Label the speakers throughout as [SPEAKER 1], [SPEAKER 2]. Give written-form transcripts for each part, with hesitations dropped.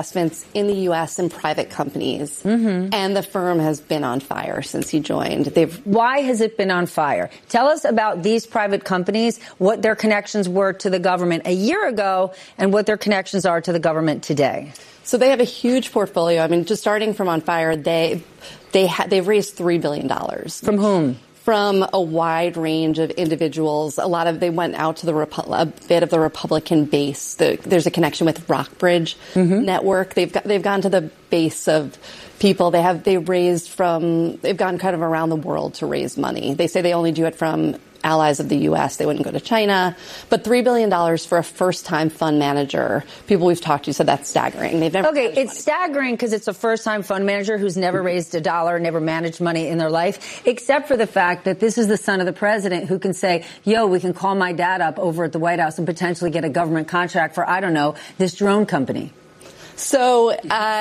[SPEAKER 1] investments in the U.S. in private companies. And the firm has been on fire since he joined.
[SPEAKER 2] Why has it been on fire? Tell us about these private companies, what their connections were to the government a year ago, and what their connections are to the government today.
[SPEAKER 1] So they have a huge portfolio. I mean, just starting from On Fire, they've raised $3 billion.
[SPEAKER 2] From whom?
[SPEAKER 1] From a wide range of individuals. They went out to a bit of the Republican base. There's a connection with Rockbridge Network. They've gone to the base of people. They've gone kind of around the world to raise money. They say they only do it from allies of the U.S. They wouldn't go to China. But $3 billion for a first-time fund manager, people we've talked to said that's staggering.
[SPEAKER 2] It's staggering because it's a first-time fund manager who's never raised a dollar, never managed money in their life, except for the fact that this is the son of the president who can say, we can call my dad up over at the White House and potentially get a government contract for, this drone company.
[SPEAKER 1] So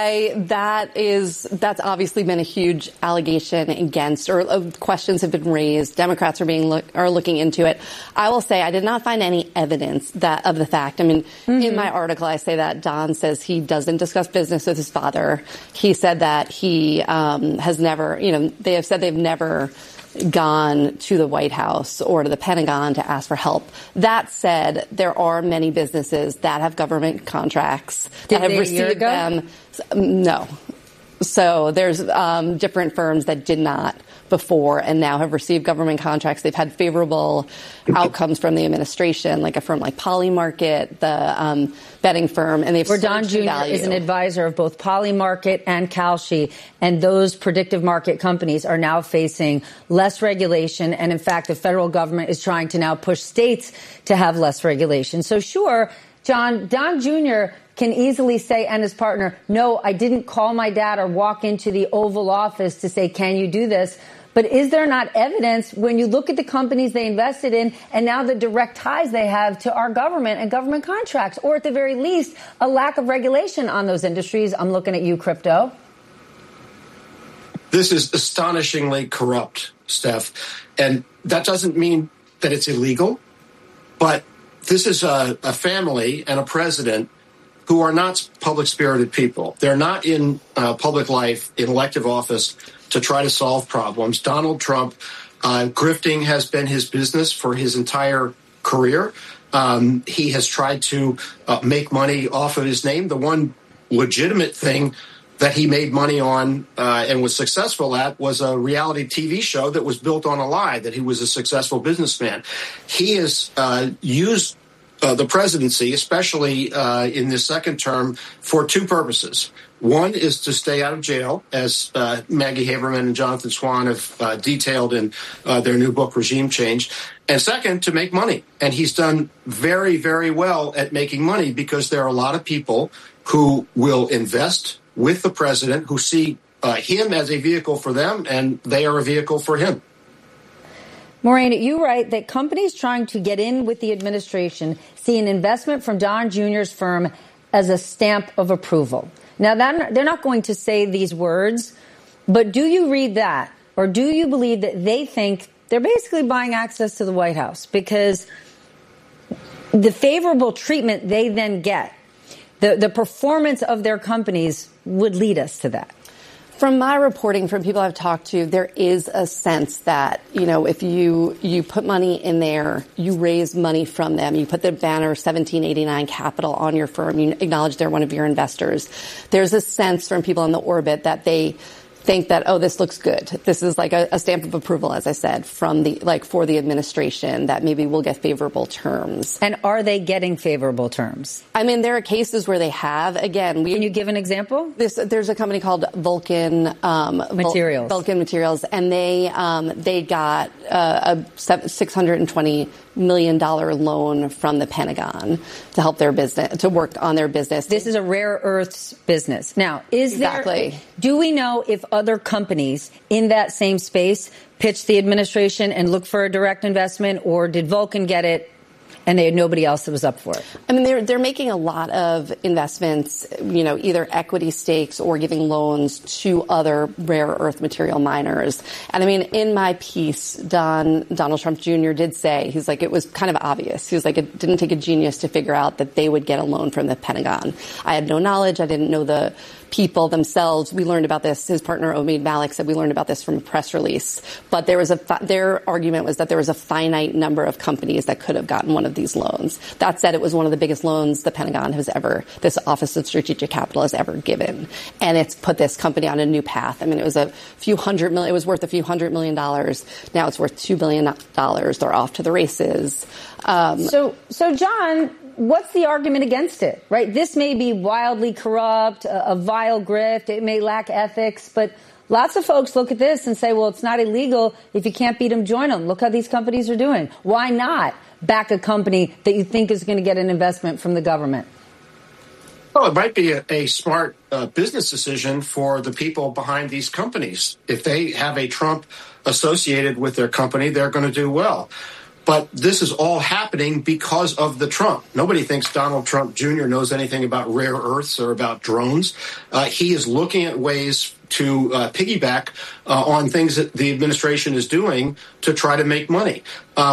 [SPEAKER 1] that's obviously been a huge allegation against, or questions have been raised. Democrats are looking into it. I will say I did not find any evidence of the fact. I mean, in my article, I say that Don says he doesn't discuss business with his father. He said that he has never, they have said they've never gone to the White House or to the Pentagon to ask for help. That said, there are many businesses that have government contracts that have received them. No. So there's different firms that did not before and now have received government contracts. They've had favorable outcomes from the administration, like a firm like Polymarket, the betting firm, and they've
[SPEAKER 2] where Don Jr. is an advisor of both Polymarket and Kalshi, and those predictive market companies are now facing less regulation. And in fact, the federal government is trying to now push states to have less regulation. So sure, John, Don Jr. can easily say, and his partner, no, I didn't call my dad or walk into the Oval Office to say, can you do this? But is there not evidence when you look at the companies they invested in and now the direct ties they have to our government and government contracts, or at the very least, a lack of regulation on those industries? I'm looking at you, crypto.
[SPEAKER 3] This is astonishingly corrupt, Steph. And that doesn't mean that it's illegal, but this is a family and a president who are not public-spirited people. They're not in public life, in elective office, to try to solve problems. Donald Trump, grifting has been his business for his entire career. He has tried to make money off of his name. The one legitimate thing that he made money on and was successful at was a reality TV show that was built on a lie, that he was a successful businessman. He has used the presidency, especially in this second term, for two purposes. One is to stay out of jail, as Maggie Haberman and Jonathan Swan have detailed in their new book, Regime Change. And second, to make money. And he's done very, very well at making money because there are a lot of people who will invest with the president, who see him as a vehicle for them, and they are a vehicle for him.
[SPEAKER 2] Maureen, you write that companies trying to get in with the administration see an investment from Don Jr.'s firm as a stamp of approval. Now, they're not going to say these words, but do you read that? Or do you believe that they think they're basically buying access to the White House? Because the favorable treatment they then get, the performance of their companies would lead us to that.
[SPEAKER 1] From my reporting, from people I've talked to, there is a sense that, if you put money in there, you raise money from them, you put the banner 1789 Capital on your firm, you acknowledge they're one of your investors. There's a sense from people in the orbit that they think that, this looks good. This is like a stamp of approval, as I said, for the administration, that maybe we'll get favorable terms.
[SPEAKER 2] And are they getting favorable terms?
[SPEAKER 1] I mean, there are cases where they have. Again,
[SPEAKER 2] can you give an example?
[SPEAKER 1] There's a company called Vulcan
[SPEAKER 2] Materials.
[SPEAKER 1] Vulcan Materials, and they got a $620 million loan from the Pentagon to help their business, to work on their business.
[SPEAKER 2] This is a rare earths business. Now, do we know if other companies in that same space pitched the administration and looked for a direct investment, or did Vulcan get it and they had nobody else that was up for it.
[SPEAKER 1] I mean, they're making a lot of investments, either equity stakes or giving loans to other rare earth material miners. And I mean, in my piece, Donald Trump Jr. did say, he's like, it was kind of obvious. He was like, it didn't take a genius to figure out that they would get a loan from the Pentagon. I had no knowledge. I didn't know the people themselves. We learned about this. His partner, Omid Malik, said we learned about this from a press release. But their argument was that there was a finite number of companies that could have gotten one of these loans. That said, it was one of the biggest loans the Pentagon this Office of Strategic Capital has ever given. And it's put this company on a new path. I mean, it was it was worth a few $100 million. Now it's worth $2 billion. They're off to the races.
[SPEAKER 2] So John, what's the argument against it, right? This may be wildly corrupt, a vile grift. It may lack ethics, but lots of folks look at this and say, well, it's not illegal. If you can't beat them, join them. Look how these companies are doing. Why not back a company that you think is going to get an investment from the government?
[SPEAKER 3] Well, it might be a smart business decision for the people behind these companies. If they have a Trump associated with their company, they're going to do well. But this is all happening because of the Trump. Nobody thinks Donald Trump Jr. knows anything about rare earths or about drones. He is looking at ways to piggyback on things that the administration is doing to try to make money.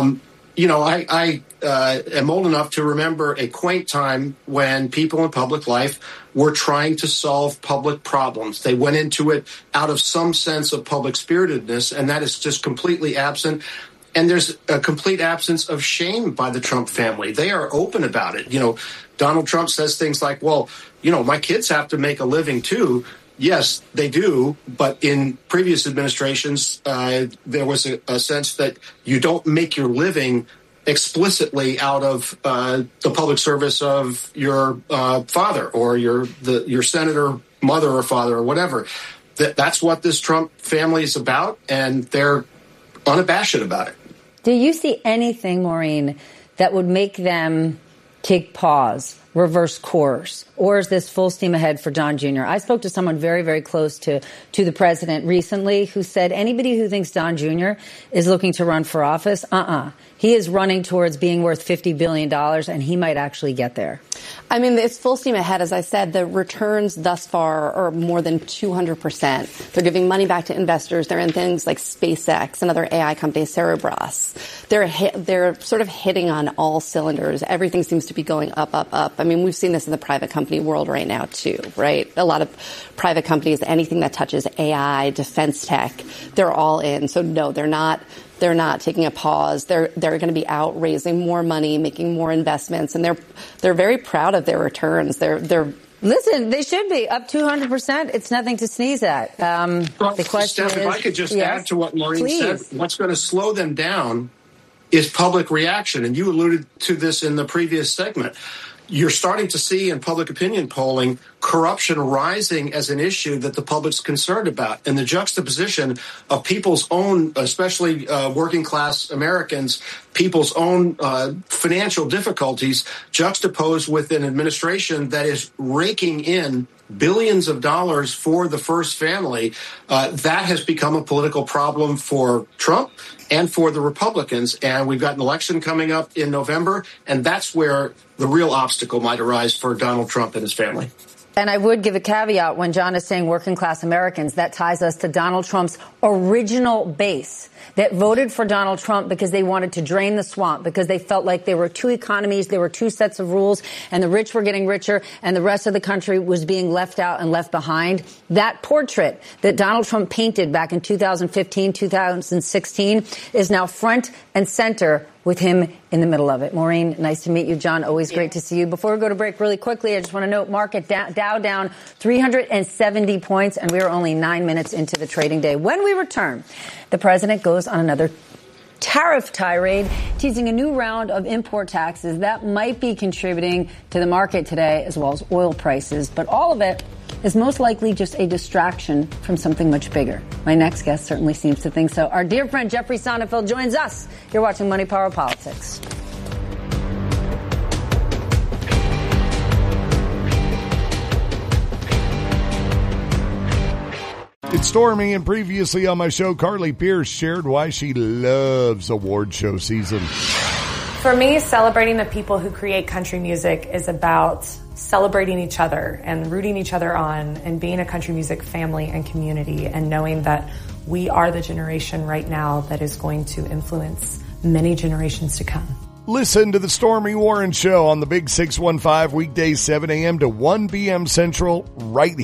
[SPEAKER 3] I am old enough to remember a quaint time when people in public life were trying to solve public problems. They went into it out of some sense of public spiritedness, and that is just completely absent. And there's a complete absence of shame by the Trump family. They are open about it. Donald Trump says things like, well, my kids have to make a living too. Yes, they do. But in previous administrations, there was a sense that you don't make your living explicitly out of the public service of your father or your senator, mother or father or whatever. That's what this Trump family is about, and they're unabashed about it.
[SPEAKER 2] Do you see anything, Maureen, that would make them take pause, reverse course, or is this full steam ahead for Don Jr.? I spoke to someone very, very close to the president recently who said anybody who thinks Don Jr. is looking to run for office, he is running towards being worth $50 billion, and he might actually get there.
[SPEAKER 1] I mean, it's full steam ahead. As I said, the returns thus far are more than 200%. They're giving money back to investors. They're in things like SpaceX and other AI companies, Cerebras. They're sort of hitting on all cylinders. Everything seems to be going up, up, up. I mean, we've seen this in the private company world right now, too, right? A lot of private companies, anything that touches AI, defense tech, they're all in. So, no, they're not taking a pause. They're going to be out raising more money, making more investments, and they're very proud of their returns.
[SPEAKER 2] Listen, they should be up 200%. It's nothing to sneeze at. The question
[SPEAKER 3] Steph,
[SPEAKER 2] is,
[SPEAKER 3] if I could just add to what Maureen
[SPEAKER 2] please.
[SPEAKER 3] said, what's going to slow them down is public reaction, and you alluded to this in the previous segment. You're starting to see in public opinion polling corruption rising as an issue that the public's concerned about. And the juxtaposition of people's own, especially working class Americans, people's own financial difficulties juxtaposed with an administration that is raking in billions of dollars for the first family, that has become a political problem for Trump and for the Republicans. And we've got an election coming up in November, and that's where the real obstacle might arise for Donald Trump and his family.
[SPEAKER 2] And I would give a caveat when John is saying working class Americans. That ties us to Donald Trump's original base that voted for Donald Trump because they wanted to drain the swamp, because they felt like there were two economies, there were two sets of rules, and the rich were getting richer and the rest of the country was being left out and left behind. That portrait that Donald Trump painted back in 2015, 2016 is now front and center with him in the middle of it. Maureen, nice to meet you. John, always great to see you. Before we go to break really quickly, I just want to note market Dow down 370 points, and we are only 9 minutes into the trading day. When we return, the president goes on another tariff tirade, teasing a new round of import taxes that might be contributing to the market today, as well as oil prices. But all of it is most likely just a distraction from something much bigger. My next guest certainly seems to think so. Our dear friend Jeffrey Sonnenfeld joins us. You're watching Money, Power, Politics.
[SPEAKER 4] It's Stormy, and previously on my show, Carly Pierce shared why she loves award show season.
[SPEAKER 5] For me, celebrating the people who create country music is about celebrating each other and rooting each other on and being a country music family and community and knowing that we are the generation right now that is going to influence many generations to come.
[SPEAKER 4] Listen to the Stormy Warren Show on the Big 615 weekdays 7 a.m. to 1 p.m. Central right here.